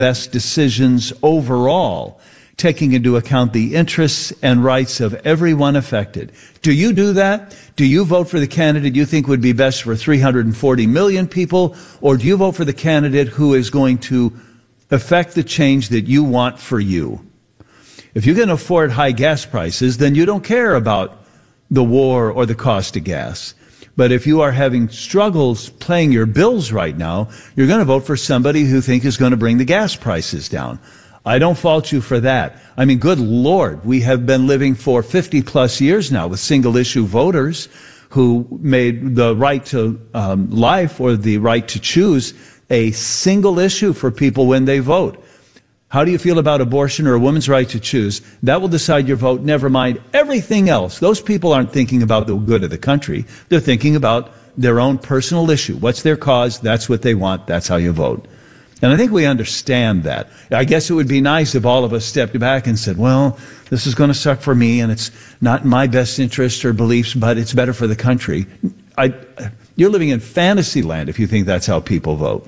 best decisions overall, taking into account the interests and rights of everyone affected. Do you do that? Do you vote for the candidate you think would be best for 340 million people, or do you vote for the candidate who is going to affect the change that you want for you? If you can afford high gas prices, then you don't care about the war or the cost of gas. But if you are having struggles paying your bills right now, you're going to vote for somebody who think is going to bring the gas prices down. I don't fault you for that. I mean, good Lord, we have been living for 50 plus years now with single issue voters who made the right to life or the right to choose a single issue for people when they vote. How do you feel about abortion or a woman's right to choose? That will decide your vote, never mind everything else. Those people aren't thinking about the good of the country. They're thinking about their own personal issue. What's their cause? That's what they want. That's how you vote. And I think we understand that. I guess it would be nice if all of us stepped back and said, well, this is going to suck for me, and it's not in my best interest or beliefs, but it's better for the country. You're living in fantasy land if you think that's how people vote.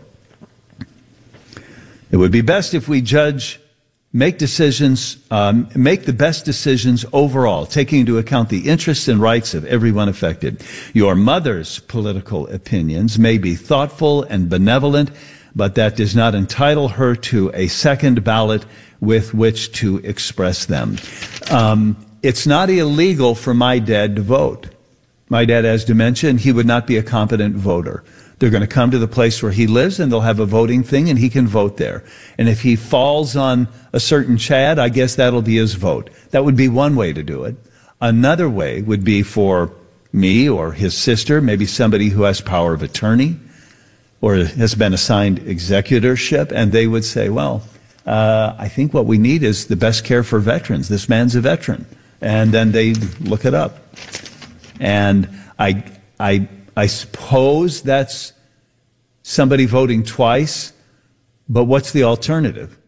It would be best if we make the best decisions overall, taking into account the interests and rights of everyone affected. Your mother's political opinions may be thoughtful and benevolent, but that does not entitle her to a second ballot with which to express them. It's not illegal for my dad to vote. My dad has dementia, and he would not be a competent voter. They're going to come to the place where he lives, and they'll have a voting thing, and he can vote there. And if he falls on a certain Chad, I guess that'll be his vote. That would be one way to do it. Another way would be for me or his sister, maybe somebody who has power of attorney or has been assigned executorship, and they would say, well, I think what we need is the best care for veterans. This man's a veteran. And then they look it up. And I suppose that's somebody voting twice, but what's the alternative?